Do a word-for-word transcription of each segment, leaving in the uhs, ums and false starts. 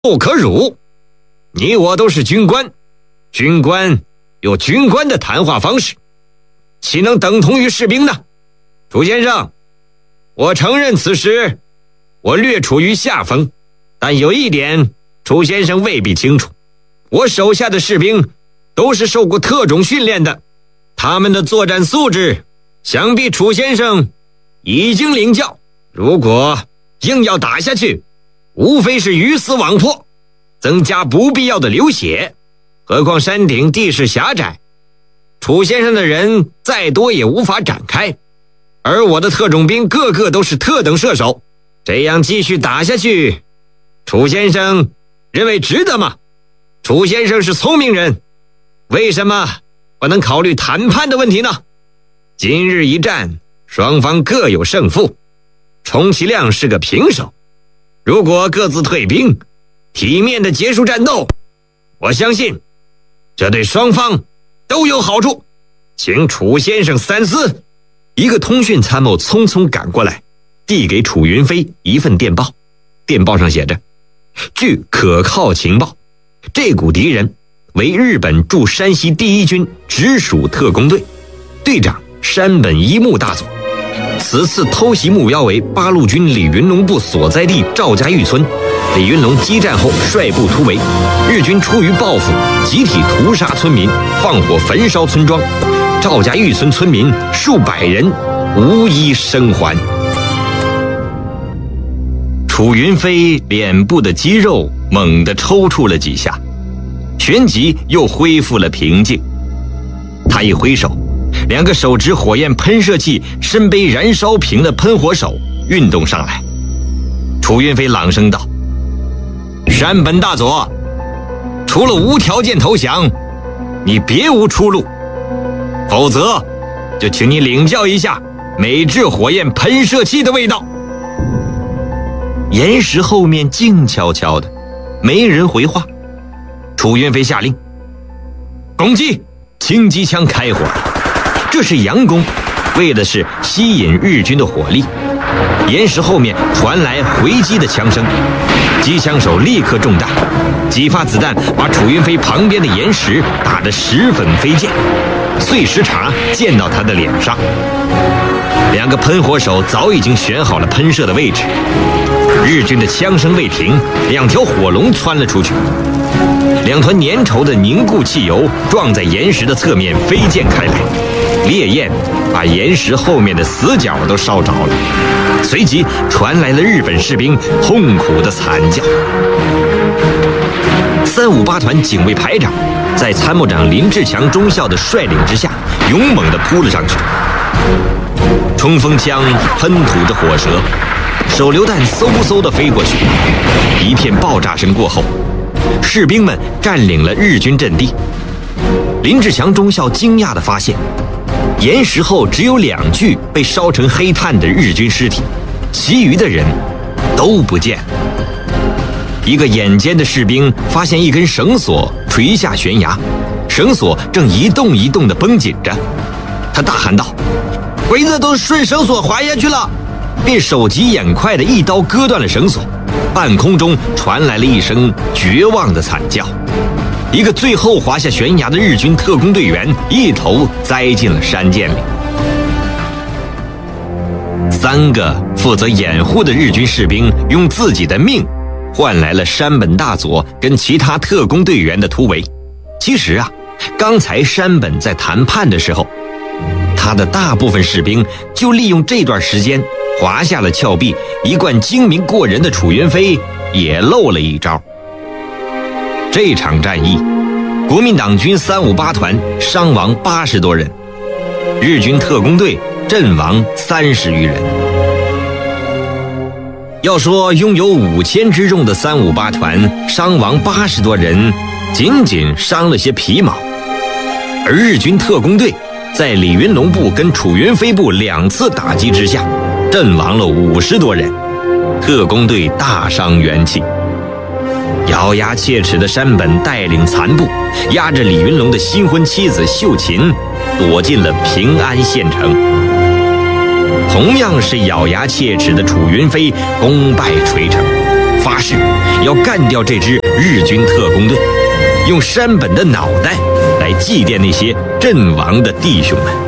不可辱。你我都是军官，军官有军官的谈话方式，岂能等同于士兵呢？楚先生，我承认此时我略处于下风，但有一点楚先生未必清楚，我手下的士兵都是受过特种训练的，他们的作战素质想必楚先生已经领教，如果硬要打下去，无非是鱼死网破，增加不必要的流血。何况山顶地势狭窄，楚先生的人再多也无法展开，而我的特种兵个个都是特等射手，这样继续打下去，楚先生认为值得吗？楚先生是聪明人，为什么不能考虑谈判的问题呢？今日一战，双方各有胜负，充其量是个平手，如果各自退兵，体面的结束战斗，我相信这对双方都有好处，请楚先生三思。一个通讯参谋匆匆赶过来，递给楚云飞一份电报，电报上写着：据可靠情报，这股敌人为日本驻山西第一军直属特工队，队长山本一木大佐。此次偷袭目标为八路军李云龙部所在地赵家峪村，李云龙激战后率部突围，日军出于报复，集体屠杀村民，放火焚烧村庄，赵家峪村村民数百人无一生还。楚云飞脸部的肌肉猛地抽搐了几下，旋即又恢复了平静。他一挥手，两个手持火焰喷射器、身背燃烧瓶的喷火手运动上来。楚云飞朗声道：山本大佐，除了无条件投降，你别无出路，否则就请你领教一下美制火焰喷射器的味道。岩石后面静悄悄的，没人回话。楚云飞下令：攻击！轻机枪开火。这是佯攻，为的是吸引日军的火力。岩石后面传来回击的枪声，机枪手立刻中弹，几发子弹把楚云飞旁边的岩石打得石粉飞溅，碎石茬溅到他的脸上。两个喷火手早已经选好了喷射的位置，日军的枪声未停，两条火龙窜了出去，两团粘稠的凝固汽油撞在岩石的侧面飞溅开来，烈焰把岩石后面的死角都烧着了。随即传来了日本士兵痛苦的惨叫。三五八团警卫排长在参谋长林志强中校的率领之下，勇猛地扑了上去。冲锋枪喷吐着火舌，手榴弹嗖嗖地飞过去。一片爆炸声过后，士兵们占领了日军阵地。林志强中校惊讶地发现，岩石后只有两具被烧成黑炭的日军尸体，其余的人都不见了。一个眼尖的士兵发现一根绳索垂下悬崖，绳索正一动一动地绷紧着。他大喊道：鬼子都顺绳索滑下去了！便手疾眼快地一刀割断了绳索。半空中传来了一声绝望的惨叫。一个最后滑下悬崖的日军特工队员一头栽进了山涧里。三个负责掩护的日军士兵用自己的命换来了山本大佐跟其他特工队员的突围。其实啊，刚才山本在谈判的时候，他的大部分士兵就利用这段时间滑下了峭壁，一贯精明过人的楚云飞也漏了一招。这场战役，国民党军三五八团伤亡八十多人，日军特工队阵亡三十余人。要说拥有五千之众的三五八团伤亡八十多人，仅仅伤了些皮毛，而日军特工队在李云龙部跟楚云飞部两次打击之下，阵亡了五十多人，特工队大伤元气。咬牙切齿的山本带领残部，押着李云龙的新婚妻子秀琴，躲进了平安县城。同样是咬牙切齿的楚云飞功败垂成，发誓要干掉这支日军特工队，用山本的脑袋来祭奠那些阵亡的弟兄们。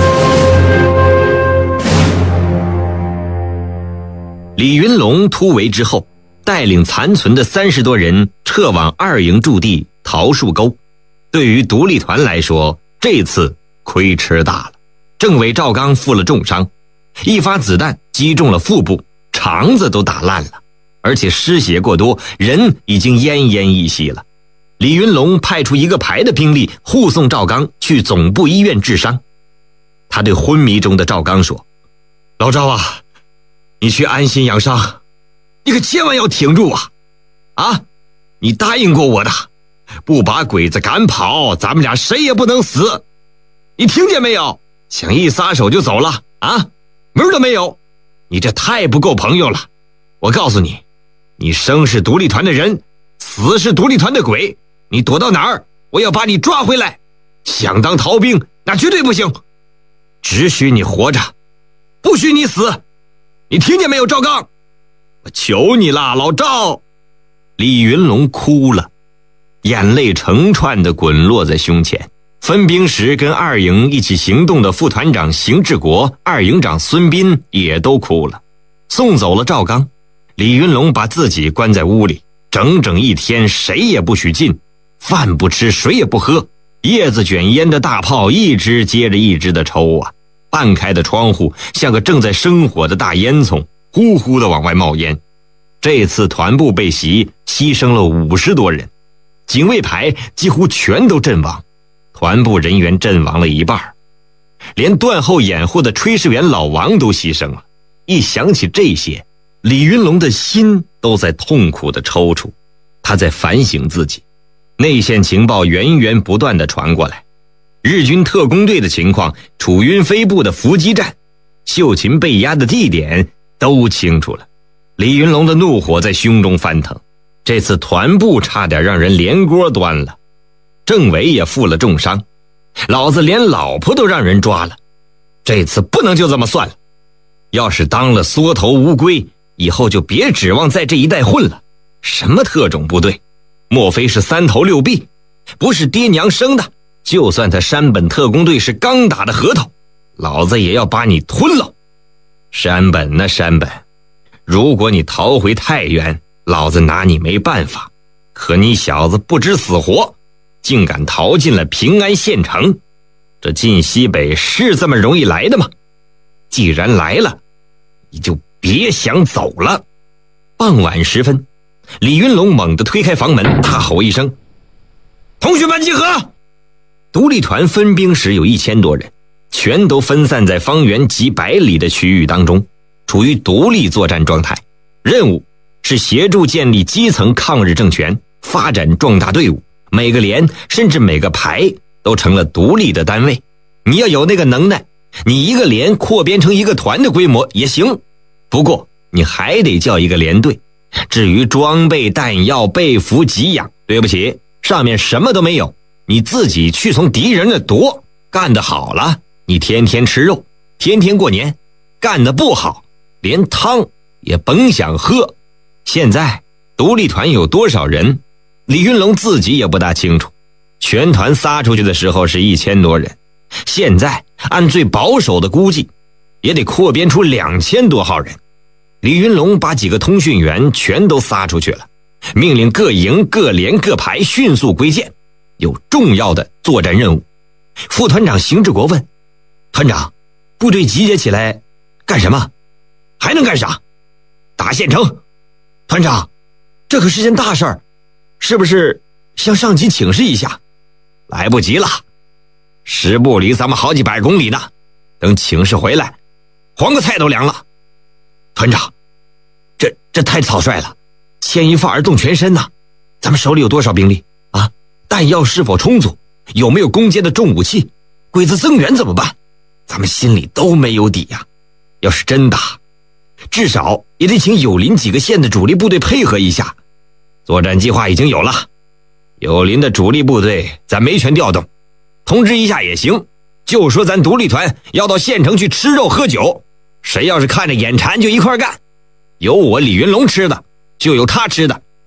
李云龙突围之后，带领残存的三十多人撤往二营驻地桃树沟。对于独立团来说，这次亏吃大了。政委赵刚负了重伤，一发子弹击中了腹部，肠子都打烂了，而且失血过多，人已经奄奄一息了。李云龙派出一个排的兵力护送赵刚去总部医院治伤。他对昏迷中的赵刚说：老赵啊，你去安心养伤，你可千万要挺住啊！啊，你答应过我的，不把鬼子赶跑，咱们俩谁也不能死。你听见没有？想一撒手就走了啊？门都没有！你这太不够朋友了。我告诉你，你生是独立团的人，死是独立团的鬼，你躲到哪儿，我要把你抓回来。想当逃兵，那绝对不行。只许你活着，不许你死。你听见没有，赵刚？我求你了，老赵！李云龙哭了，眼泪成串地滚落在胸前。分兵时跟二营一起行动的副团长邢志国、二营长孙斌也都哭了。送走了赵刚，李云龙把自己关在屋里，整整一天谁也不许进，饭不吃，水也不喝，叶子卷烟的大炮一支接着一支的抽啊，半开的窗户像个正在生火的大烟囱，呼呼的往外冒烟。这次团部被袭，牺牲了五十多人，警卫排几乎全都阵亡，团部人员阵亡了一半，连断后掩护的炊事员老王都牺牲了。一想起这些，李云龙的心都在痛苦的抽搐。他在反省自己。内线情报源源不断地传过来，日军特工队的情况，楚云飞部的伏击战，秀琴被压的地点都清楚了。李云龙的怒火在胸中翻腾，这次团部差点让人连锅端了，政委也负了重伤，老子连老婆都让人抓了，这次不能就这么算了。要是当了缩头乌龟，以后就别指望在这一带混了。什么特种部队，莫非是三头六臂？不是爹娘生的，就算他山本特工队是刚打的核桃，老子也要把你吞了。山本呢山本，如果你逃回太原，老子拿你没办法，可你小子不知死活，竟敢逃进了平安县城，这晋西北是这么容易来的吗？既然来了，你就别想走了。傍晚时分，李云龙猛地推开房门，大吼一声：同学们集合！独立团分兵时有一千多人，全都分散在方圆几百里的区域当中，处于独立作战状态。任务是协助建立基层抗日政权，发展壮大队伍，每个连甚至每个排都成了独立的单位。你要有那个能耐，你一个连扩编成一个团的规模也行，不过你还得叫一个连队。至于装备弹药被服给养，对不起，上面什么都没有，你自己去从敌人那夺。干得好了，你天天吃肉，天天过年；干得不好，连汤也甭想喝。现在独立团有多少人，李云龙自己也不大清楚。全团撒出去的时候是一千多人，现在按最保守的估计，也得扩编出两千多号人。李云龙把几个通讯员全都撒出去了，命令各营各连各排迅速归建，有重要的作战任务。副团长邢志国问：团长，部队集结起来干什么？还能干啥？打县城。团长，这可是件大事儿，是不是向上级请示一下？来不及了，师部离咱们好几百公里呢，等请示回来，黄瓜菜都凉了。团长，这这太草率了，牵一发而动全身呐！咱们手里有多少兵力啊？弹药是否充足？有没有攻坚的重武器？鬼子增援怎么办？咱们心里都没有底呀。要是真打，至少也得请友邻几个县的主力部队配合一下。作战计划已经有了，友邻的主力部队咱没权调动，通知一下也行，就说咱独立团要到县城去吃肉喝酒，谁要是看着眼馋就一块干，有我李云龙吃的，就有他吃的。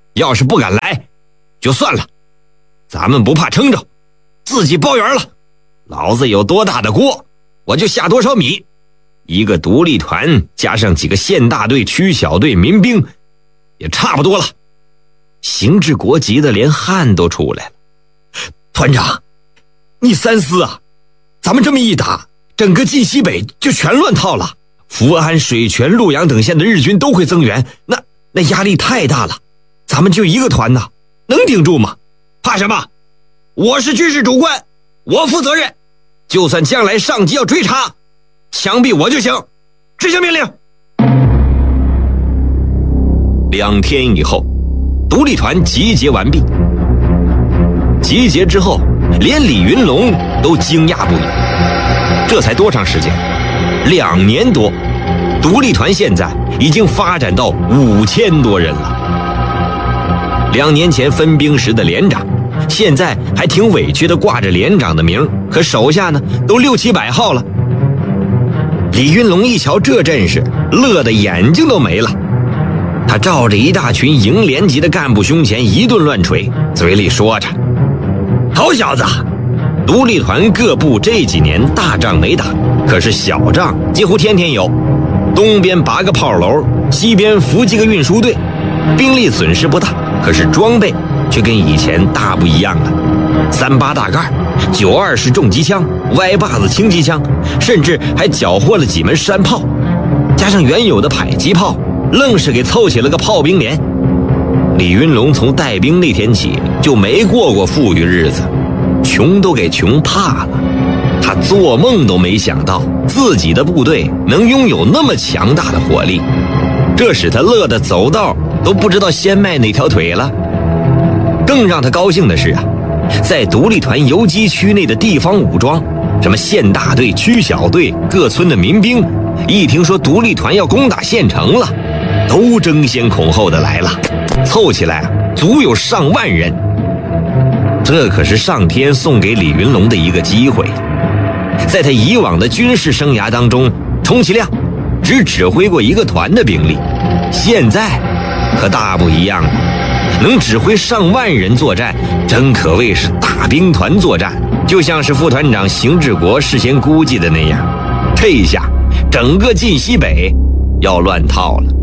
要是不敢来，就算了，咱们不怕撑着，自己包圆了。老子有多大的锅，我就下多少米。一个独立团加上几个县大队、区小队、民兵，也差不多了。邢志国急得连汗都出来了。团长，你三思啊！咱们这么一打，整个晋西北就全乱套了。福安、水泉、潞阳等县的日军都会增援，那那压力太大了。咱们就一个团呐，能顶住吗？怕什么？我是军事主官，我负责任。就算将来上级要追查，枪毙我就行。执行命令。两天以后，独立团集结完毕。集结之后，连李云龙都惊讶不已。这才多长时间？两年多，独立团现在已经发展到五千多人了。两年前分兵时的连长，现在还挺委屈的挂着连长的名，可手下呢都六七百号了。李云龙一瞧这阵势，乐得眼睛都没了。他照着一大群营连级的干部胸前一顿乱捶，嘴里说着：好小子，独立团各部这几年大仗没打，可是小仗几乎天天有。东边拔个炮楼，西边伏击个运输队，兵力损失不大，可是装备却跟以前大不一样了。三八大盖、九二式重机枪、歪把子轻机枪，甚至还缴获了几门山炮，加上原有的迫击炮，愣是给凑起了个炮兵连。李云龙从带兵那天起就没过过富裕日子，穷都给穷怕了。他做梦都没想到自己的部队能拥有那么强大的火力，这使他乐得走道都不知道先迈哪条腿了。更让他高兴的是啊，在独立团游击区内的地方武装，什么县大队、区小队、各村的民兵，一听说独立团要攻打县城了，都争先恐后的来了，凑起来足有上万人。这可是上天送给李云龙的一个机会。在他以往的军事生涯当中，充其量只指挥过一个团的兵力，现在可大不一样了，能指挥上万人作战，真可谓是大兵团作战。就像是副团长邢志国事先估计的那样，这一下整个晋西北要乱套了。